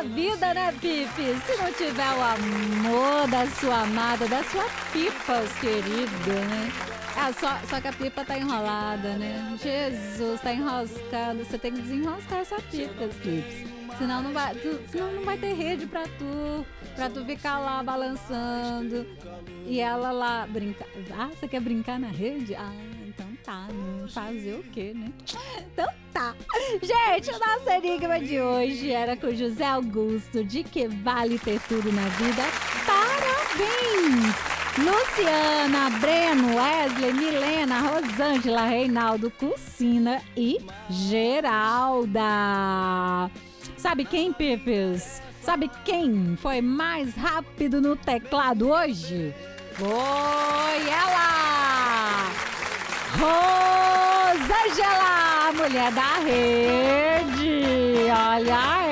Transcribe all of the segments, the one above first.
na vida, né, Pipe? Se não tiver o amor da sua amada, da sua pipa, querida, né? Ah, só que a pipa tá enrolada, né? Jesus, tá enroscado. Você tem que desenroscar essa pipa, Clips. Senão não vai ter rede pra tu ficar lá balançando. E ela lá brincar. Ah, você quer brincar na rede? Ah, então tá, né? Fazer o quê, né? Então tá. Gente, o nosso enigma de hoje era com José Augusto. De que vale ter tudo na vida? Parabéns! Luciana, Breno, Wesley, Milena, Rosângela, Reinaldo, Cucina e Geralda. Sabe quem, Pipes? Sabe quem foi mais rápido no teclado hoje? Foi ela! Rosângela, a mulher da rede! Olha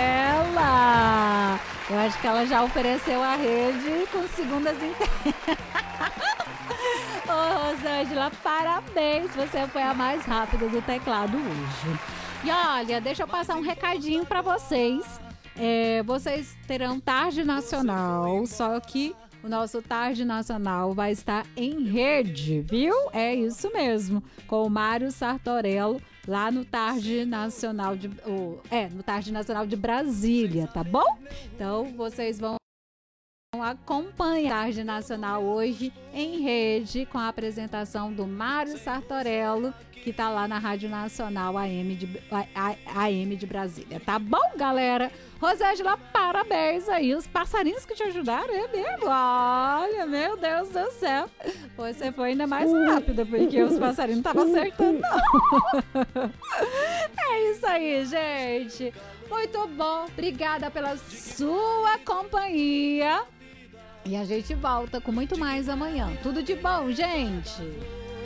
ela! Eu acho que ela já ofereceu a rede com segundas inteiras. Ô, Rosângela, parabéns! Você foi a mais rápida do teclado hoje. E olha, deixa eu passar um recadinho para vocês. Vocês terão Tarde Nacional, só que o nosso Tarde Nacional vai estar em rede, viu? É isso mesmo, com o Mário Sartorello, lá no Tarde Nacional no Tarde Nacional de Brasília, tá bom? Então, vocês vão acompanhar a Tarde Nacional hoje em rede com a apresentação do Mário Sartorello, que tá lá na Rádio Nacional AM de Brasília, tá bom, galera? Rosângela, parabéns aí, os passarinhos que te ajudaram, é mesmo? Olha, meu Deus do céu, você foi ainda mais rápida, porque os passarinhos não estavam acertando, não. É isso aí, gente. Muito bom, obrigada pela sua companhia. E a gente volta com muito mais amanhã. Tudo de bom, gente!